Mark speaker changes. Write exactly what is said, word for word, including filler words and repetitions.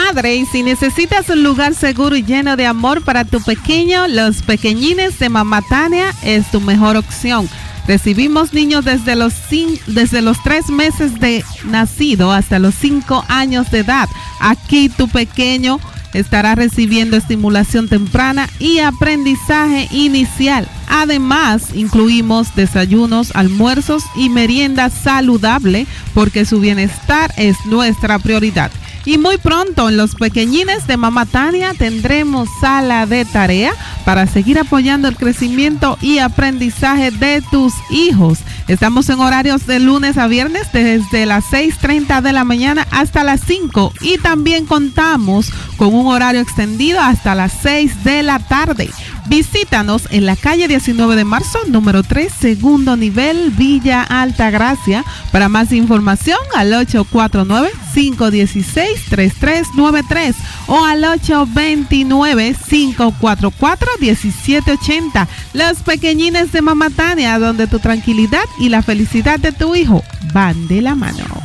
Speaker 1: madre y si necesitas un lugar seguro y lleno de amor para tu pequeño, Los Pequeñines de Mamá Tania es tu mejor opción. Recibimos niños desde los, cin- desde los tres meses de nacido hasta los cinco años de edad. Aquí tu pequeño estará recibiendo estimulación temprana y aprendizaje inicial. Además, incluimos desayunos, almuerzos y merienda saludable porque su bienestar es nuestra prioridad. Y muy pronto en Los Pequeñines de Mamá Tania tendremos sala de tarea para seguir apoyando el crecimiento y aprendizaje de tus hijos. Estamos en horarios de lunes a viernes desde las seis treinta de la mañana hasta las cinco y también contamos con un horario extendido hasta las seis de la tarde. Visítanos en la calle diecinueve de marzo, número tres, segundo nivel, Villa Altagracia. Para más información al ocho cuatro nueve, cinco uno seis, tres tres nueve tres o al ocho dos nueve, cinco cuatro cuatro, uno siete ocho cero. Los Pequeñines de Mamá Tania, donde tu tranquilidad y la felicidad de tu hijo van de la mano.